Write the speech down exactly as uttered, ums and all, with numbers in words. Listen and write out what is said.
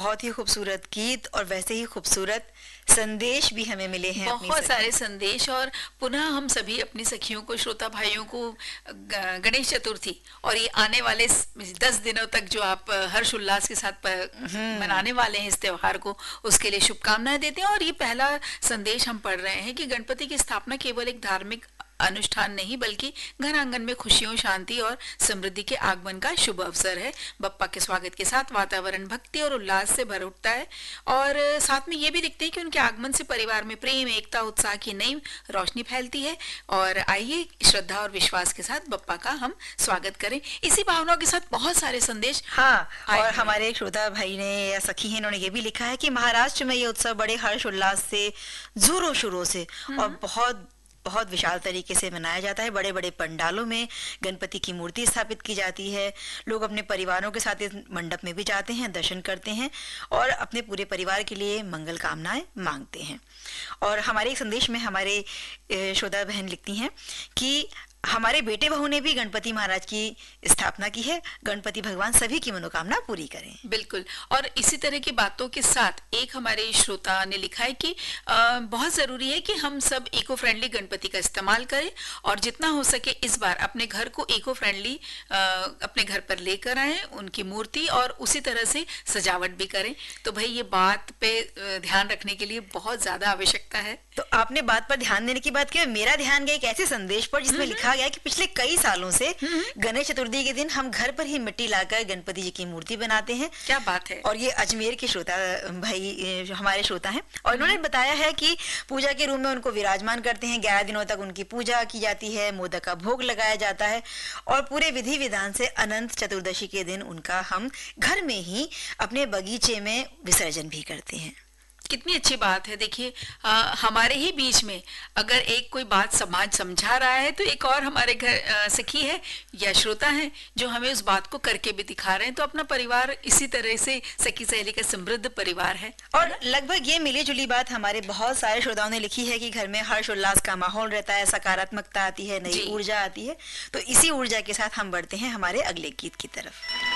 बहुत ही खूबसूरत गीत और वैसे ही खूबसूरत संदेश भी हमें मिले हैं। बहुत सारे संदेश। और पुनः हम सभी अपनी सखियों को, श्रोता भाइयों को गणेश चतुर्थी और ये आने वाले दस दिनों तक जो आप हर्ष उल्लास के साथ मनाने वाले हैं इस त्योहार को, उसके लिए शुभकामनाएं देते हैं। और ये पहला संदेश हम पढ़ रहे हैं कि गणपति की स्थापना केवल एक धार्मिक अनुष्ठान नहीं बल्कि घर आंगन में खुशियों, शांति और समृद्धि के आगमन का शुभ अवसर है। बप्पा के स्वागत के साथ वातावरण भक्ति और उल्लास से भर उठता है और साथ में ये भी दिखते हैं कि उनके आगमन से परिवार में प्रेम, एकता, उत्साह की नई रोशनी फैलती है। और आइए श्रद्धा और विश्वास के साथ बप्पा का हम स्वागत करें। इसी भावनाओं के साथ बहुत सारे संदेश। हाँ, और हमारे एक श्रोता भाई ने या सखी है, इन्होंने ये भी लिखा है कि महाराष्ट्र में ये उत्सव बड़े हर्ष उल्लास से, जोरों शोरों से और बहुत बहुत विशाल तरीके से मनाया जाता है। बड़े बड़े पंडालों में गणपति की मूर्ति स्थापित की जाती है। लोग अपने परिवारों के साथ इस मंडप में भी जाते हैं, दर्शन करते हैं और अपने पूरे परिवार के लिए मंगल कामनाएं मांगते हैं। और हमारे एक संदेश में हमारे श्रोता बहन लिखती हैं कि हमारे बेटे बहू ने भी गणपति महाराज की स्थापना की है। गणपति भगवान सभी की मनोकामना पूरी करें। बिल्कुल। और इसी तरह की बातों के साथ एक हमारे श्रोता ने लिखा है कि आ, बहुत जरूरी है कि हम सब इको फ्रेंडली गणपति का इस्तेमाल करें और जितना हो सके इस बार अपने घर को इको फ्रेंडली अपने घर पर लेकर आए, उनकी मूर्ति और उसी तरह से सजावट भी करें। तो भाई ये बात पे ध्यान रखने के लिए बहुत ज्यादा आवश्यकता है। तो आपने बात पर ध्यान देने की बात की, मेरा ध्यान गया एक ऐसे संदेश पर जिसमें लिखा गया कि पिछले कई सालों से गणेश चतुर्थी के दिन हम घर पर ही मिट्टी लाकर गणपति जी की मूर्ति बनाते हैं। क्या बात है। और ये अजमेर के श्रोता भाई हमारे श्रोता हैं और इन्होंने बताया है कि पूजा के रूम में उनको विराजमान करते हैं। ग्यारह दिनों तक उनकी पूजा की जाती है, मोदक का भोग लगाया जाता है और पूरे विधि विधान से अनंत चतुर्दशी के दिन उनका हम घर में ही अपने बगीचे में विसर्जन भी करते हैं। कितनी अच्छी बात है। देखिए हमारे ही बीच में अगर एक कोई बात समाज समझा रहा है तो एक और हमारे घर सखी है या श्रोता है जो हमें उस बात को करके भी दिखा रहे हैं। तो अपना परिवार इसी तरह से सखी सहेली का समृद्ध परिवार है। और लगभग ये मिली जुली बात हमारे बहुत सारे श्रोताओं ने लिखी है कि घर में हर्ष उल्लास का माहौल रहता है, सकारात्मकता आती है, नई ऊर्जा आती है। तो इसी ऊर्जा के साथ हम बढ़ते हैं हमारे अगले गीत की तरफ।